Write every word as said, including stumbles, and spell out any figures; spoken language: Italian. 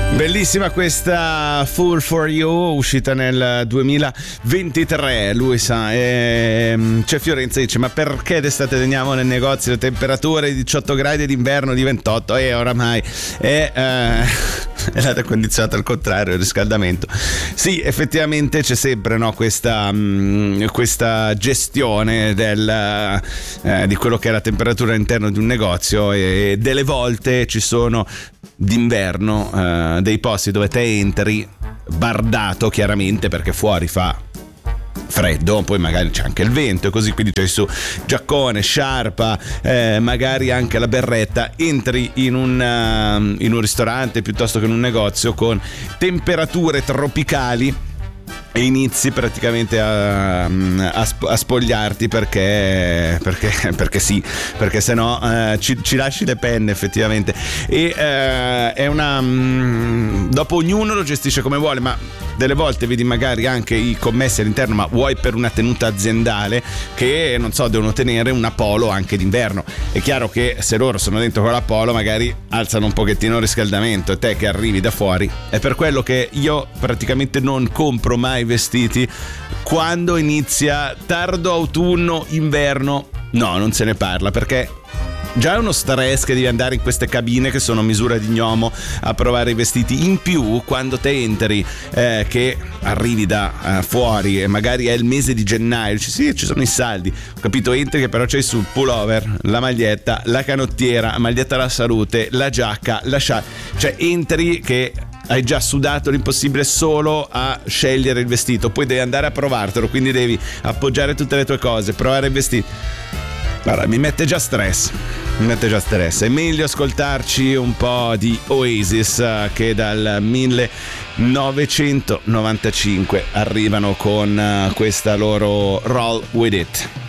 Bellissima questa Fool for You, uscita nel duemilaventitré. Lui sa, ehm, c'è Fiorenza dice: ma perché d'estate teniamo nel negozio le temperature di diciotto gradi e d'inverno di ventotto? E oramai è, eh, è l'aria condizionata, al contrario, il riscaldamento. Sì, effettivamente c'è sempre, no, questa, mh, questa gestione del, eh, di quello che è la temperatura all'interno di un negozio, e delle volte ci sono d'inverno eh, dei posti dove te entri bardato, chiaramente, perché fuori fa freddo, poi magari c'è anche il vento e così, quindi c'è su giaccone, sciarpa, eh, magari anche la berretta, entri in un, uh, in un ristorante piuttosto che in un negozio con temperature tropicali e inizi praticamente a, a, a spogliarti perché perché perché sì, perché sennò eh, ci, ci lasci le penne effettivamente. E eh, è una mh, dopo ognuno lo gestisce come vuole, ma delle volte vedi magari anche i commessi all'interno, ma vuoi per una tenuta aziendale, che non so, devono tenere una polo anche d'inverno. È chiaro che se loro sono dentro con la polo magari alzano un pochettino il riscaldamento, e te che arrivi da fuori. È per quello che io praticamente non compro mai vestiti quando inizia tardo autunno, inverno. No, non se ne parla, perché già è uno stress che devi andare in queste cabine che sono a misura di gnomo a provare i vestiti. In più, quando te entri, eh, che arrivi da uh, fuori e magari è il mese di gennaio, dici sì, ci sono i saldi, ho capito, entri che però c'hai sul pullover, la maglietta, la canottiera, maglietta alla salute, la giacca, la sciarpa, cioè entri che hai già sudato l'impossibile solo a scegliere il vestito, poi devi andare a provartelo, quindi devi appoggiare tutte le tue cose, provare il vestito. Guarda, mi mette già stress, mi mette già stress. È meglio ascoltarci un po' di Oasis, che dal millenovecentonovantacinque arrivano con questa loro Roll With It.